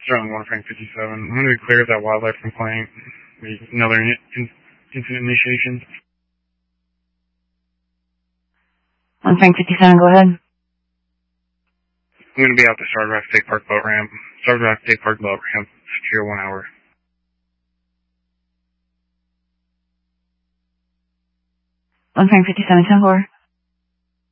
Certainly 1 Frank 57. I'm going to be clear of that wildlife complaint. Another incident initiation. 1 Frank 57, go ahead. I'm going to be out the Stardraft State Park boat ramp. Stardraft State Park boat ramp, secure 1 hour. 1 Frank 57, 10-4.